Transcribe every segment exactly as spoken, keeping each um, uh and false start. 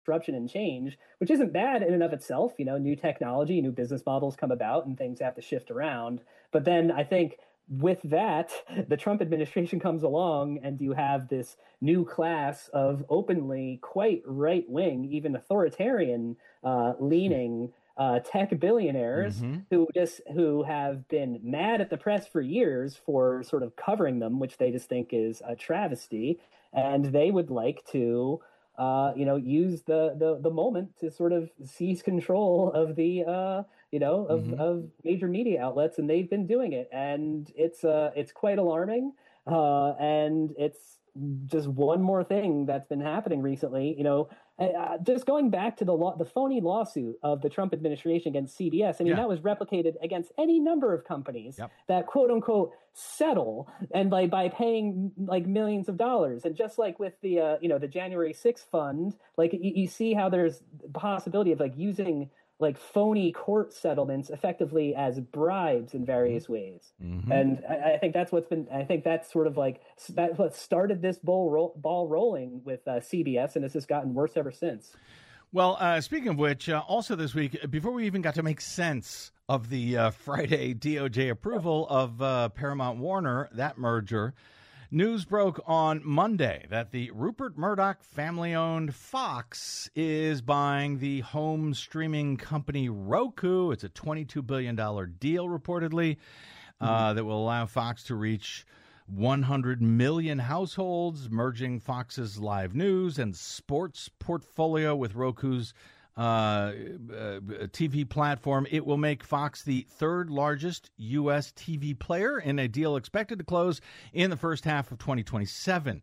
disruption and change, which isn't bad in and of itself. You know, new technology, new business models come about and things have to shift around. But then I think with that, the Trump administration comes along and you have this new class of openly quite right wing, even authoritarian uh, leaning uh, tech billionaires Mm-hmm. who just who have been mad at the press for years for sort of covering them, which they just think is a travesty, and they would like to. Uh, you know, use the, the the moment to sort of seize control of the uh, you know, of, Mm-hmm. of major media outlets, and they've been doing it, and it's uh, it's quite alarming, uh, and it's just one more thing that's been happening recently. You know, uh, just going back to the law, the phony lawsuit of the Trump administration against C B S. I mean, Yeah. that was replicated against any number of companies Yep. that quote unquote settle, and like by paying like millions of dollars. And just like with the uh, you know, the January sixth fund, like you, you see how there's the possibility of like using like phony court settlements effectively as bribes in various ways. Mm-hmm. And I, I think that's what's been, I think that's sort of like, that's what started this ball, ro- ball rolling with uh, C B S, and this has gotten worse ever since. Well, uh, speaking of which, uh, also this week, before we even got to make sense of the uh, Friday D O J approval of uh, Paramount Warner, that merger, news broke on Monday that the Rupert Murdoch family-owned Fox is buying the home streaming company Roku. It's a twenty-two billion dollars deal, reportedly, uh, that will allow Fox to reach one hundred million households, merging Fox's live news and sports portfolio with Roku's uh, uh, T V platform. It will make Fox the third largest U S T V player in a deal expected to close in the first half of twenty twenty-seven.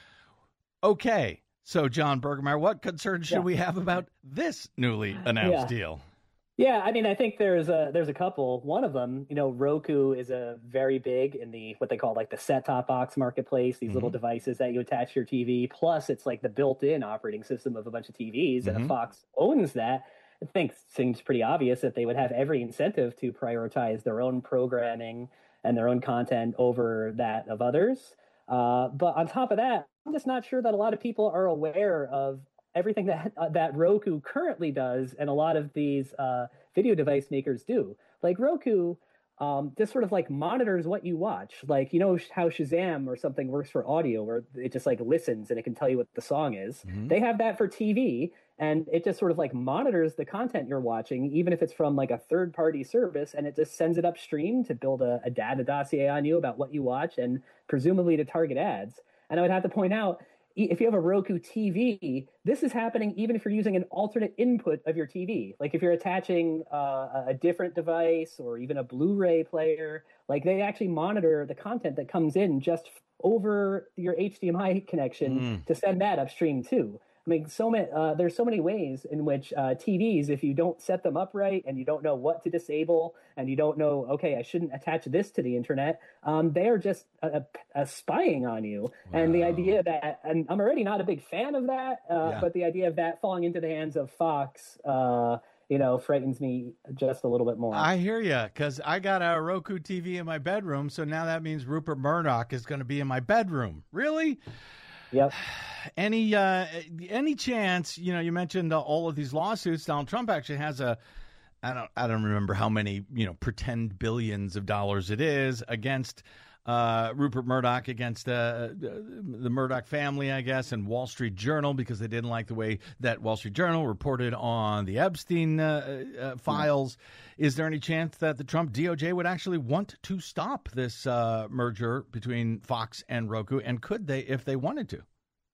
Okay, so John Bergermeyer, what concerns should Yeah. we have about this newly announced Yeah. deal? Yeah, I mean, I think there's a there's a couple. One of them, you know, Roku is a very big in the what they call like the set-top box marketplace. These Mhm. little devices that you attach to your T V. Plus, it's like the built-in operating system of a bunch of T Vs, and Mhm. if Fox owns that, I think it seems pretty obvious that they would have every incentive to prioritize their own programming and their own content over that of others. Uh, but on top of that, I'm just not sure that a lot of people are aware of everything that uh, that Roku currently does, and a lot of these uh, video device makers do. Like Roku, um, just sort of like monitors what you watch. Like, you know how Shazam or something works for audio, where it just like listens and it can tell you what the song is. Mhm. They have that for T V, and it just sort of like monitors the content you're watching, even if it's from like a third party service, and it just sends it upstream to build a, a data dossier on you about what you watch and presumably to target ads. And I would have to point out, if you have a Roku T V, this is happening even if you're using an alternate input of your T V. Like if you're attaching uh, a different device or even a Blu-ray player, like they actually monitor the content that comes in just over your H D M I connection Mm. to send that upstream too. I mean, so many. Uh, there's so many ways in which uh, T Vs, if you don't set them up right and you don't know what to disable and you don't know, okay, I shouldn't attach this to the internet, um, they are just uh, uh, spying on you. And the Wow. idea that, and I'm already not a big fan of that, uh, Yeah. but the idea of that falling into the hands of Fox, uh, you know, frightens me just a little bit more. I hear you, because I got a Roku T V in my bedroom, so now that means Rupert Murdoch is going to be in my bedroom. Really? Yep. Any uh, any chance? You know, you mentioned uh, all of these lawsuits. Donald Trump actually has a, I don't I don't remember how many, you know, pretend billions of dollars it is against uh, Rupert Murdoch, against uh, the Murdoch family, I guess, and Wall Street Journal, because they didn't like the way that Wall Street Journal reported on the Epstein uh, uh, files. Mm-hmm. Is there any chance that the Trump D O J would actually want to stop this uh, merger between Fox and Roku? And could they, if they wanted to?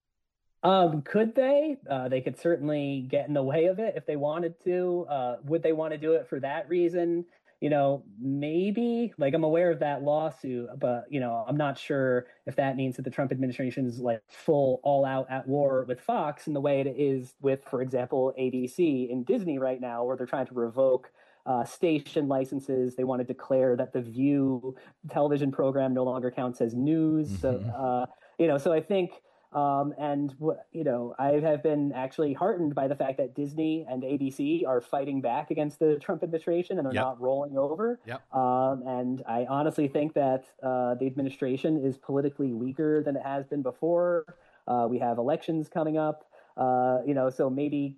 Um, could they? Uh, they could certainly get in the way of it if they wanted to. Uh, would they want to do it for that reason? You know, maybe. Like, I'm aware of that lawsuit, but, you know, I'm not sure if that means that the Trump administration is like full all out at war with Fox in the way it is with, for example, A B C and Disney right now, where they're trying to revoke uh, station licenses. They want to declare that the View television program no longer counts as news. Mm-hmm. So, uh, you know, so I think. Um, and, you know, I have been actually heartened by the fact that Disney and A B C are fighting back against the Trump administration and are Yep. not rolling over. Yep. Um, and I honestly think that uh, the administration is politically weaker than it has been before. Uh, we have elections coming up, uh, you know, so maybe